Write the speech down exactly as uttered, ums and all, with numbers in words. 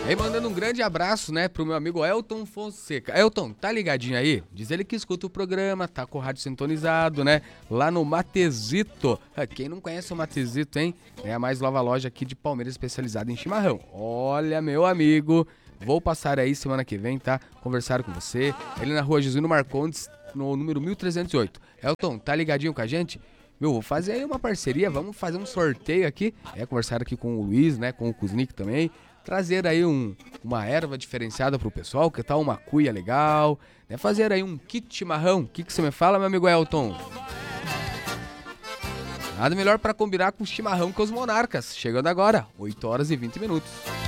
Aí mandando um grande abraço, né, pro meu amigo Elton Fonseca. Elton, tá ligadinho aí? Diz ele que escuta o programa, tá com o rádio sintonizado, né, lá no Matezito. Quem não conhece o Matezito, hein? É a mais nova loja aqui de Palmeiras especializada em chimarrão. Olha, meu amigo, vou passar aí semana que vem, tá? Conversar com você. Ele na rua Jesuíno Marcondes, no número mil trezentos e oito. Elton, tá ligadinho com a gente? Meu, vou fazer aí uma parceria, vamos fazer um sorteio aqui. É, conversar aqui com o Luiz, né, com o Kuznik também. Trazer aí um, uma erva diferenciada pro pessoal, que tal uma cuia legal, né? Fazer aí um kit chimarrão. O que, que você me fala, meu amigo Elton? Nada melhor para combinar com o chimarrão que os monarcas. Chegando agora, oito horas e vinte minutos.